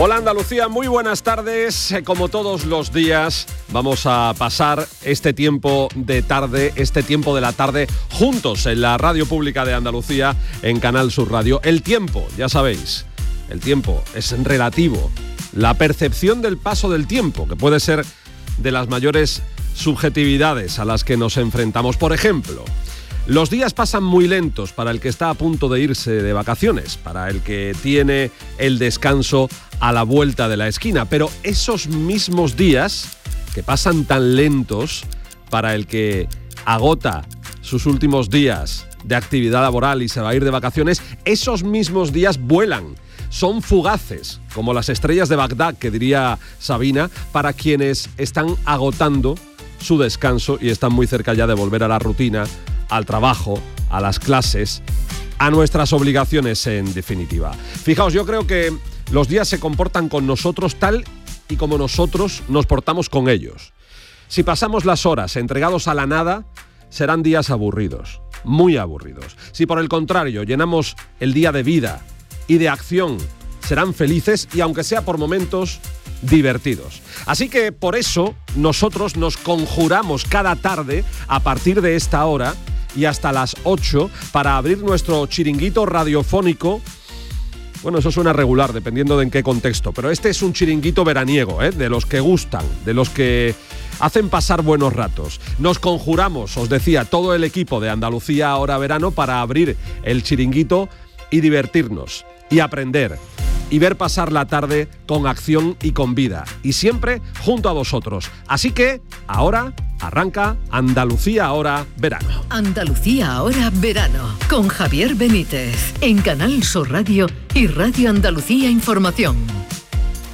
Hola Andalucía, muy buenas tardes. Como todos los días vamos a pasar este tiempo de tarde, este tiempo de la tarde juntos en la Radio Pública de Andalucía, en Canal Sur Radio. El tiempo, ya sabéis, el tiempo es relativo. La percepción del paso del tiempo, que puede ser de las mayores subjetividades a las que nos enfrentamos. Por ejemplo, los días pasan muy lentos para el que está a punto de irse de vacaciones, para el que tiene el descanso a la vuelta de la esquina, pero esos mismos días que pasan tan lentos para el que agota sus últimos días de actividad laboral y se va a ir de vacaciones, esos mismos días vuelan. Son fugaces, como las estrellas de Bagdad, que diría Sabina, para quienes están agotando su descanso y están muy cerca ya de volver a la rutina, al trabajo, a las clases, a nuestras obligaciones en definitiva. Fijaos, yo creo que los días se comportan con nosotros tal y como nosotros nos portamos con ellos. Si pasamos las horas entregados a la nada, serán días aburridos, muy aburridos. Si por el contrario llenamos el día de vida y de acción, serán felices y aunque sea por momentos, divertidos. Así que por eso nosotros nos conjuramos cada tarde a partir de esta hora y hasta las 8 para abrir nuestro chiringuito radiofónico. Bueno, eso suena regular dependiendo de en qué contexto, pero este es un chiringuito veraniego, de los que gustan, de los que hacen pasar buenos ratos. Nos conjuramos, os decía, todo el equipo de Andalucía Ahora Verano para abrir el chiringuito y divertirnos y aprender y ver pasar la tarde con acción y con vida, y siempre junto a vosotros. Así que ahora arranca Andalucía Ahora Verano. Andalucía Ahora Verano, con Javier Benítez, en Canal Sur Radio y Radio Andalucía Información.